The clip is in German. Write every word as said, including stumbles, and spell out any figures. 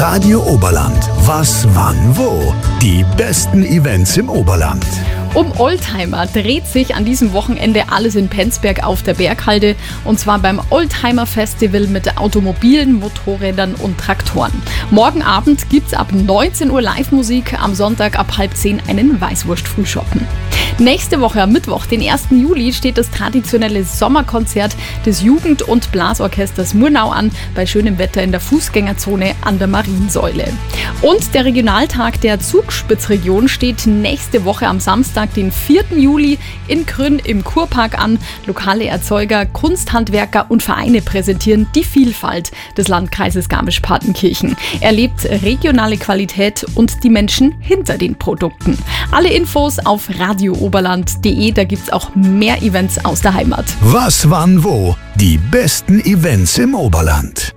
Radio Oberland. Was, wann, wo? Die besten Events im Oberland. Um Oldtimer dreht sich an diesem Wochenende alles in Penzberg auf der Berghalde, und zwar beim Oldtimer Festival mit Automobilen, Motorrädern und Traktoren. Morgen Abend gibt's ab neunzehn Uhr Live-Musik, am Sonntag ab halb zehn einen Weißwurst-Frühschoppen. Nächste Woche am Mittwoch, den ersten Juli, steht das traditionelle Sommerkonzert des Jugend- und Blasorchesters Murnau an, bei schönem Wetter in der Fußgängerzone an der Mariensäule. Und der Regionaltag der Zugspitzregion steht nächste Woche am Samstag, den vierten Juli, in Grün im Kurpark an. Lokale Erzeuger, Kunsthandwerker und Vereine präsentieren die Vielfalt des Landkreises Garmisch-Partenkirchen. Erlebt regionale Qualität und die Menschen hinter den Produkten. Alle Infos auf radio oberland punkt de, da gibt's auch mehr Events aus der Heimat. Was, wann, wo? Die besten Events im Oberland.